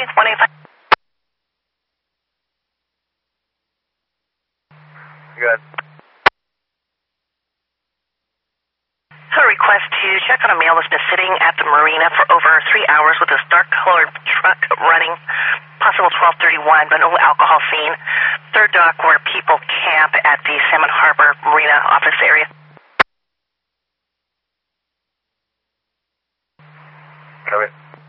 185. Good. A request to check on a male that's been sitting at the marina for over 3 hours with this dark-colored truck running, possible 1231, but no alcohol seen. Third dock where people camp at the Salmon Harbor Marina office area. Copy.